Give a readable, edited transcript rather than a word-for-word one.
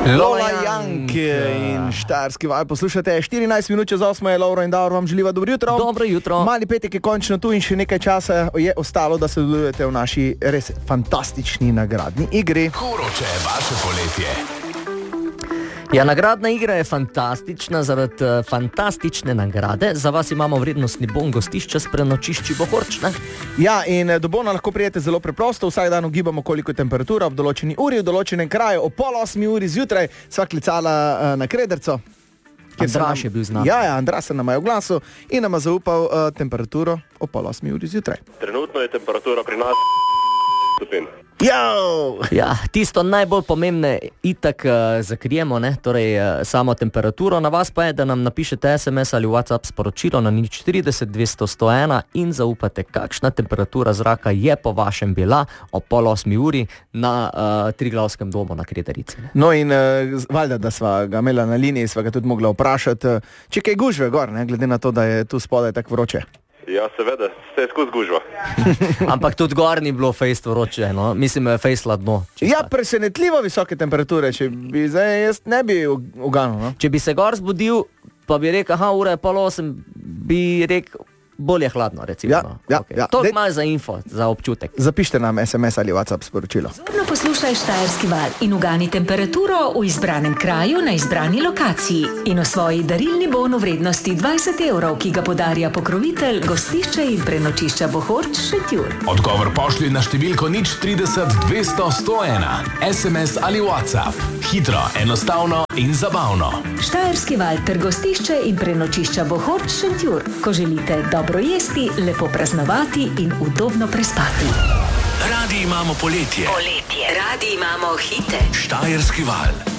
Lola Young in Štajerski val. Poslušate, 14 minut čez 8 je Lovro in Davor, vam želiva dobro jutro. Dobro jutro. Mali petek je končno tu in še nekaj časa je ostalo, da se sodelujete v naši res fantastični nagradni igri. Koroče, vaše poletje. Ja, nagradna igra je fantastična zaradi fantastične nagrade. Za vas imamo vrednostni bon gostišča s prenočišči Bohorč, ne? Ja, in do bona lahko prijete zelo preprosto. Vsak dan ugibamo, koliko je temperatura ob določeni uri, v določenem kraju, ob 7:30 zjutraj sva klicala na Krederco. Andraš je bil z nami. Ja, Andraš se nam je oglasil in nam je zaupal temperaturo ob 7:30 zjutraj. Trenutno je temperatura pri nas stopinj. Ja, tisto najbolj pomembne itak zakrijemo, ne? Torej samo temperaturo. Na vas pa je, da nam napišete SMS ali WhatsApp sporočilo na 040 200 101 in zaupate, kakšna temperatura zraka je po vašem bila ob 7:30 na Triglavskem domu na Krederici. No in valjda, da sva ga imela na liniji, sva ga tudi mogla vprašati, če kaj gužve gor, ne? Glede na to, da je tu spodaj tako vroče. Ja, seveda, vse skozi gužva. Ampak tudi gor ni bilo fejst vroče, no? Mislim, fejst hladno. Ja, presenetljivo visoke temperature, če bi zdaj jaz ne bi uganil, no? Če bi se gor zbudil, pa bi rekel, ura je 7:30, bi rekel, bolje hladno, recimo. Ja. To je malo za info, za občutek. Zapište nam SMS ali WhatsApp sporočilo. Zorno poslušaj Štajerski val in ugani temperaturo v izbranem kraju na izbrani lokaciji in osvoji darilni bon v vrednosti 20 €, ki ga podarja pokrovitelj gostišča in prenočišča Bohorč Šentjur. Odgovor pošlji na številko 030 200 101. SMS ali WhatsApp. Hitro, enostavno in zabavno. Štajerski val ter gostišče in prenočišča Bohorč Šentjur. Ko želite dobro jesti, lepo praznovati in udobno prespati. Radi imamo poletje. Radi imamo hite. Štajerski val.